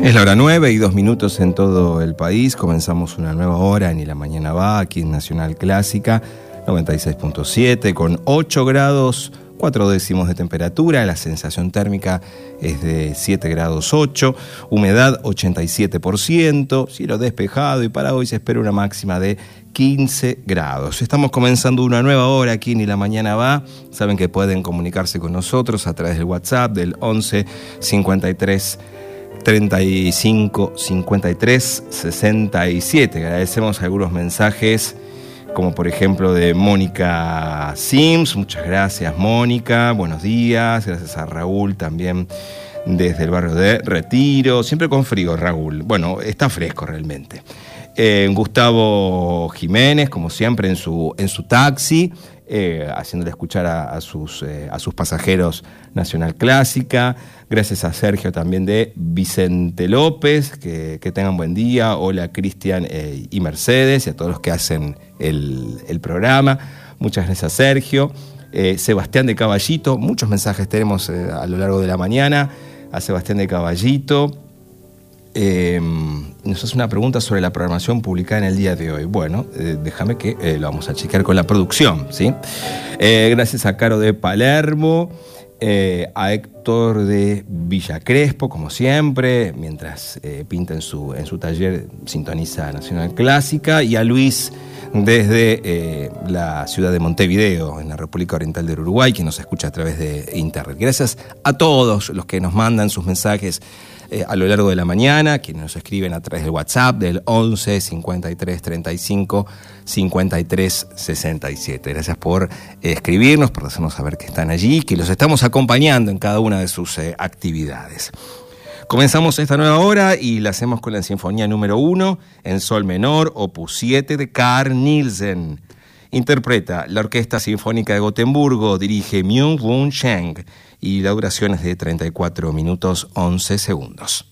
Es la hora 9:02 en todo el país. Comenzamos una nueva hora en Y la Mañana Va, aquí en Nacional Clásica 96.7, con 8 grados 4 décimos de temperatura. La sensación térmica es de 7 grados 8, humedad 87%, cielo despejado, y para hoy se espera una máxima de 15 grados. Estamos comenzando una nueva hora aquí en Y la Mañana Va. Saben que pueden comunicarse con nosotros a través del WhatsApp del 11 53 35 53 67. Agradecemos algunos mensajes, como por ejemplo de Mónica Sims. Muchas gracias, Mónica, buenos días. Gracias a Raúl también desde el barrio de Retiro. Siempre con frío, Raúl. Bueno, está fresco realmente. Gustavo Jiménez, como siempre, en su taxi, haciéndole escuchar a sus pasajeros Nacional Clásica. Gracias a Sergio también de Vicente López, que tengan buen día. Hola, Cristian y Mercedes, y a todos los que hacen el programa. Muchas gracias, Sergio. Sebastián de Caballito, muchos mensajes tenemos a lo largo de la mañana. A Sebastián de Caballito. Nos hace una pregunta sobre la programación publicada en el día de hoy. Bueno, déjame que lo vamos a chequear con la producción, ¿sí? Gracias a Caro de Palermo, a Héctor de Villa Crespo, como siempre, mientras pinta en su taller, sintoniza Nacional Clásica, y a Luis desde la ciudad de Montevideo, en la República Oriental del Uruguay, que nos escucha a través de internet. Gracias a todos los que nos mandan sus mensajes a lo largo de la mañana, quienes nos escriben a través del WhatsApp del 11 53 35 53 67. Gracias por escribirnos, por hacernos saber que están allí, que los estamos acompañando en cada una de sus actividades. Comenzamos esta nueva hora y la hacemos con la Sinfonía número 1 en Sol menor, opus 7 de Carl Nielsen. Interpreta la Orquesta Sinfónica de Gotemburgo, dirige Myung-Whun Chang, y la duración es de 34 minutos 11 segundos.